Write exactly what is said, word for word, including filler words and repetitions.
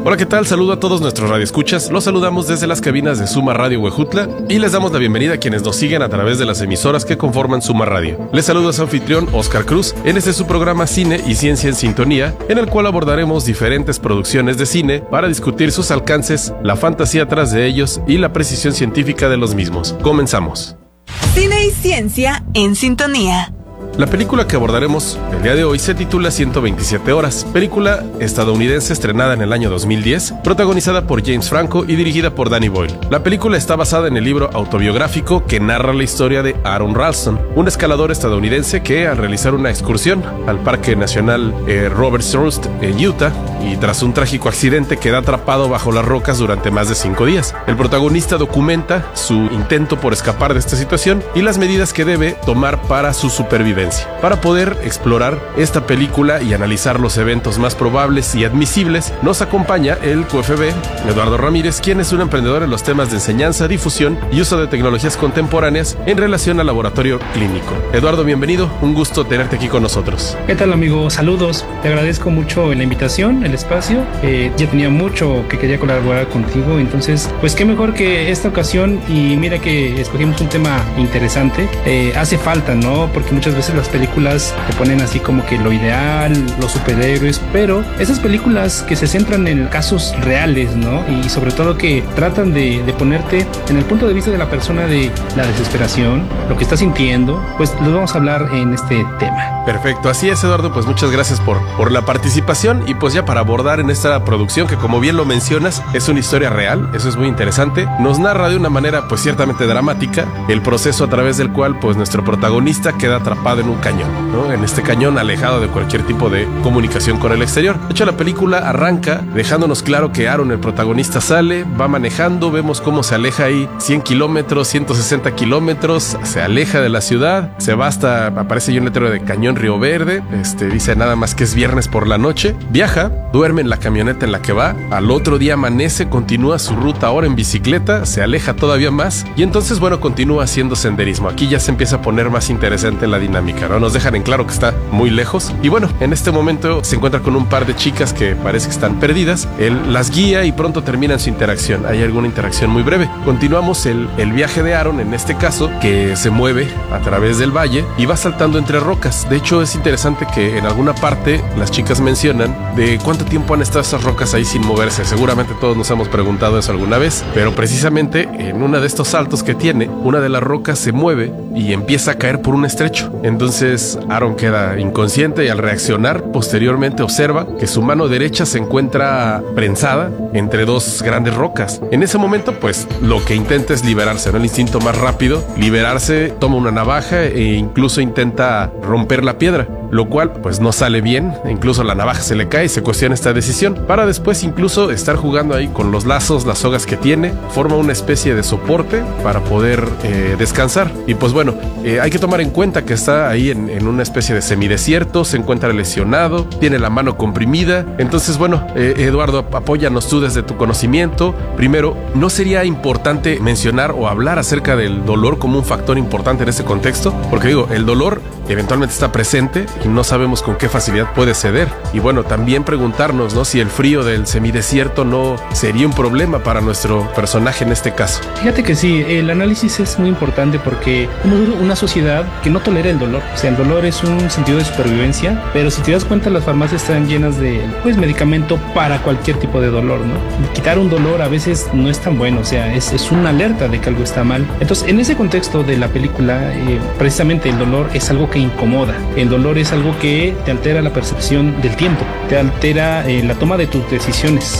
Hola, ¿qué tal? Saludo a todos nuestros radioescuchas. Los saludamos desde las cabinas de Suma Radio Huejutla y les damos la bienvenida a quienes nos siguen a través de las emisoras que conforman Suma Radio. Les saluda su anfitrión Oscar Cruz en este su programa Cine y Ciencia en Sintonía, en el cual abordaremos diferentes producciones de cine para discutir sus alcances, la fantasía tras de ellos y la precisión científica de los mismos. Comenzamos. Cine y Ciencia en Sintonía. La película que abordaremos el día de hoy se titula ciento veintisiete horas, película estadounidense estrenada en el año dos mil diez, protagonizada por James Franco y dirigida por Danny Boyle. La película está basada en el libro autobiográfico que narra la historia de Aron Ralston, un escalador estadounidense que, al realizar una excursión al Parque Nacional eh, Robert Frost en Utah, y tras un trágico accidente queda atrapado bajo las rocas durante más de cinco días. El protagonista documenta su intento por escapar de esta situación y las medidas que debe tomar para su supervivencia. Para poder explorar esta película y analizar los eventos más probables y admisibles, nos acompaña el Q F B, Eduardo Ramírez, quien es un emprendedor en los temas de enseñanza, difusión y uso de tecnologías contemporáneas en relación al laboratorio clínico. Eduardo, bienvenido, un gusto tenerte aquí con nosotros. ¿Qué tal, amigo? Saludos, te agradezco mucho la invitación, el espacio, eh, ya tenía mucho que quería colaborar contigo, entonces, pues qué mejor que esta ocasión, y mira que escogimos un tema interesante, eh, hace falta, ¿no? Porque muchas veces las películas te ponen así como que lo ideal, los superhéroes, pero esas películas que se centran en casos reales, ¿no? Y sobre todo que tratan de, de ponerte en el punto de vista de la persona, de la desesperación, lo que está sintiendo, pues lo vamos a hablar en este tema. Perfecto, así es, Eduardo, pues muchas gracias por, por la participación y pues ya para abordar en esta producción que, como bien lo mencionas, es una historia real, eso es muy interesante, nos narra de una manera pues ciertamente dramática el proceso a través del cual pues nuestro protagonista queda atrapado en un cañón, ¿no? En este cañón alejado de cualquier tipo de comunicación con el exterior. De hecho, la película arranca dejándonos claro que Aron, el protagonista, sale, va manejando, vemos cómo se aleja ahí cien kilómetros, ciento sesenta kilómetros, se aleja de la ciudad, se va hasta, aparece ahí un letrero de Cañón Río Verde, este, dice nada más que es viernes por la noche, viaja, duerme en la camioneta en la que va, al otro día amanece, continúa su ruta ahora en bicicleta, se aleja todavía más y entonces, bueno, continúa haciendo senderismo. Aquí ya se empieza a poner más interesante la dinámica, ¿no? Nos dejan en claro que está muy lejos y bueno, en este momento se encuentra con un par de chicas que parece que están perdidas, él las guía y pronto terminan su interacción, hay alguna interacción muy breve. Continuamos el, el viaje de Aron, en este caso, que se mueve a través del valle y va saltando entre rocas. De hecho, es interesante que en alguna parte las chicas mencionan de cuánto tiempo han estado esas rocas ahí sin moverse. Seguramente todos nos hemos preguntado eso alguna vez, pero precisamente en uno de estos saltos que tiene, una de las rocas se mueve y empieza a caer por un estrecho. Entonces Aron queda inconsciente y al reaccionar posteriormente observa que su mano derecha se encuentra prensada entre dos grandes rocas. En ese momento pues lo que intenta es liberarse, ¿no? El instinto más rápido, liberarse, toma una navaja e incluso intenta romper la piedra, lo cual pues no sale bien, incluso la navaja se le cae y se cuestiona esta decisión, para después incluso estar jugando ahí con los lazos, las sogas que tiene, forma una especie de soporte para poder eh, descansar. Y pues bueno, eh, hay que tomar en cuenta que está ahí en, en una especie de semidesierto, se encuentra lesionado, tiene la mano comprimida. Entonces bueno, eh, Eduardo, apóyanos tú desde tu conocimiento. Primero, ¿no sería importante mencionar o hablar acerca del dolor como un factor importante en este contexto? Porque digo, el dolor eventualmente está presente y no sabemos con qué facilidad puede ceder. Y bueno, también preguntarnos, ¿no?, si el frío del semidesierto no sería un problema para nuestro personaje en este caso. Fíjate que sí, el análisis es muy importante porque somos una sociedad que no tolera el dolor. O sea, el dolor es un sentido de supervivencia, pero si te das cuenta, las farmacias están llenas de pues medicamento para cualquier tipo de dolor, ¿no? Quitar un dolor a veces no es tan bueno, o sea, es, es una alerta de que algo está mal. Entonces, en ese contexto de la película, eh, precisamente el dolor es algo que incomoda. El dolor es algo que te altera la percepción del tiempo, te altera eh, la toma de tus decisiones.